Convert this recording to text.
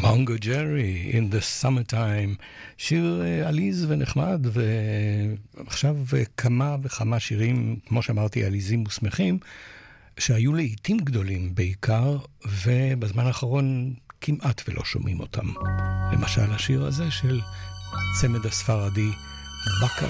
מונגו ג'רי, In the Summertime, שיר עליז ונחמד, ועכשיו כמה וכמה שירים, כמו שאמרתי, עליזים ושמחים, שהיו לעיתים גדולים בעיקר, ובזמן האחרון כמעט ולא שומעים אותם. למשל השיר הזה של צמד הספרדי, בקה